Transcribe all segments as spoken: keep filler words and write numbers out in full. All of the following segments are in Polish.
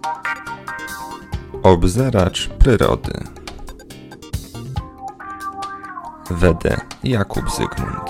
Obzeracz przyrody. Wede Jakub Zygmunt.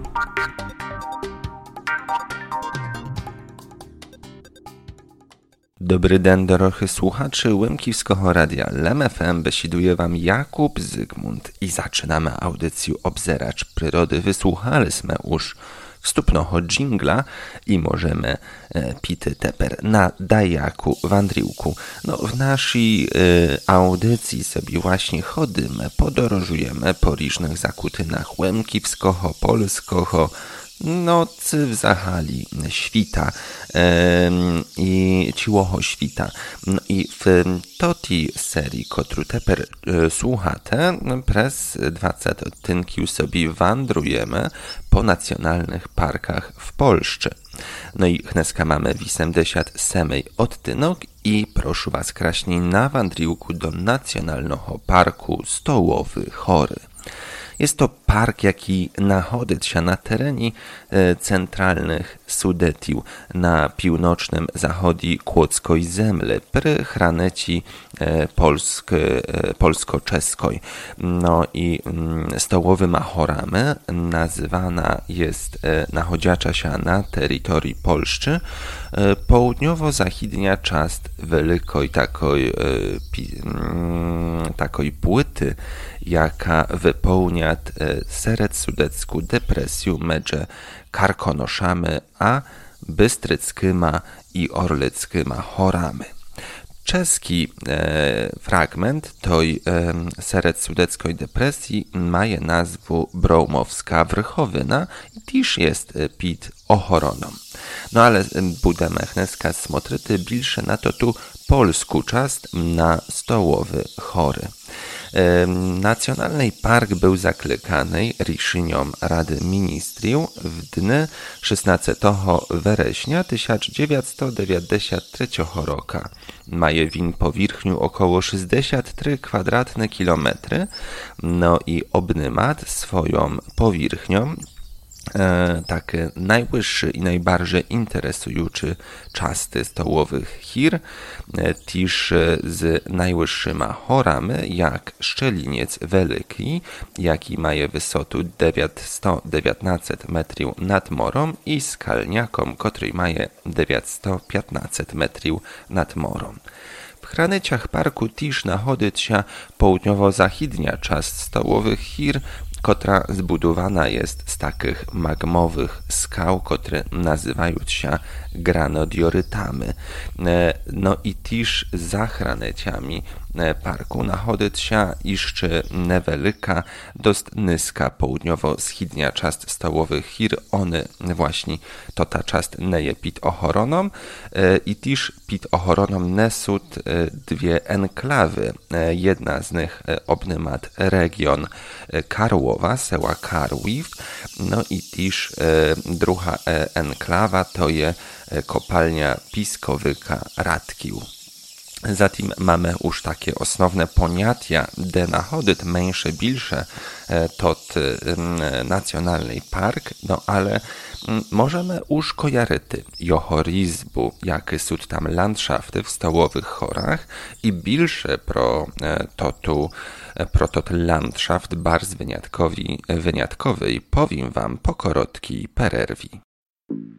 Dobry den, dorohy słuchaczy Łemkiwskiego Radia Lem F M, besiduje wam Jakub Zygmunt i zaczynamy audycję Obzeracz przyrody. Wysłuchaliśmy już wstupnego dżingla i możemy e, pity teper na dajaku wandriłku. No, w naszej e, audycji sobie właśnie chodymy, podorożujemy po różnych zakutynach Łemkiwskiego, polskiego, nocy w zahali świta e, i ciłoho świta. No i w toti serii, kotru teper e, słuchate, przez dwadzieścia odtynków sobie wandrujemy po nacjonalnych parkach w Polsce. No i dneska mamy osiemdziesiąt semej odtynok i proszę was kraśniej na wandriłku do Nacjonalnego Parku Stołowy Chory. Jest to park, jaki nachodzi się na terenie e, centralnych Sudetiów, na północnym zachodzie Kłodzkiej zemli, przy hraneci e, polsk, e, polsko-czeskiej. No i mm, Stołowym Chorami nazywana jest e, nachodziacza się na terytorii Polszczy e, południowo-zachodnia część wielkiej takiej, e, pi, mm, takiej płyty, jaka wypełnia e, seret sudecku depresję między Karkonoszami a Bystryckyma i Orlickyma Chorami. Czeski e, fragment tej e, seret sudeckiej depresji ma nazwę Broumowska Wrychowyna i też jest e, pід ochoroną. No ale budeme dneska smotryty bilsze na to tu polsku czast na Stołowy Chory. Nacjonalny park był zaklekany riszynią Rady Ministrów w dniu szesnastego września tysiąc dziewięćset dziewięćdziesiątego trzeciego roku. Maje win powierzchnię około sześćdziesiąt trzy kwadratne kilometry, no i obnymat swoją powierzchnią E, taki najwyższy i najbardziej interesujący czasty stołowych hir, e, też z najwyższymi chorami, jak Szczeliniec Wielki, jaki ma wysotę dziewięćset dziewiętnaście metrów nad morem, i Skalniakom, który ma dziewięćset piętnaście metrów nad morem. W hraneciach parku też nachodzi się południowo-zachodnia część stołowych hir, która zbudowana jest z takich magmowych skał, które nazywają się granodiorytami. No i też za hraneciami parku nachodzi się jeszcze niewielka, dość niska południowo-wschodnia część stołowych hir. One właśnie to ta część nie jest pід ochoroną i też pід ochoroną nesą dwie enklawy. Jedna z nich obnymat region Karłowa, seła Karłów, no i też druga enklawa to jest kopalnia Piskowyka Radkił. Zatem mamy już takie osnowne poniatia, de nachodyt mniejsze, bilsze tot nacjonalny park, no ale możemy już kojaryty johorizbu, jakie są tam landschafty w Stołowych Chorach i bilsze pro totu pro tot landschaft bardzo wyjątkowy, wyjątkowy powiem wam po korotkiej pererwi.